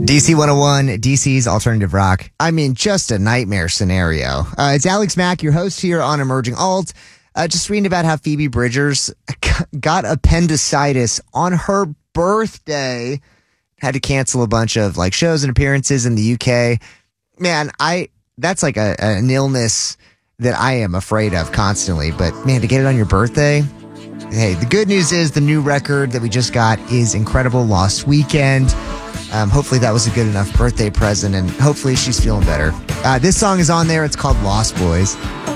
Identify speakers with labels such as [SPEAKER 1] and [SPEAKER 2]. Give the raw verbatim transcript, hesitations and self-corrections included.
[SPEAKER 1] D C one oh one, D C's alternative rock. I mean, just a nightmare scenario. Uh, it's Alex Mack, your host here on Emerging Alt. Uh, just reading about how Phoebe Bridgers got appendicitis on her birthday. Had to cancel a bunch of like shows and appearances in the U K. Man, I that's like a, an illness that I am afraid of constantly. But man, to get it on your birthday. Hey, the good news is the new record that we just got is incredible. Lost Weekend. Um, hopefully that was a good enough birthday present, and hopefully she's feeling better. Uh, this song is on there. It's called Lost Boys.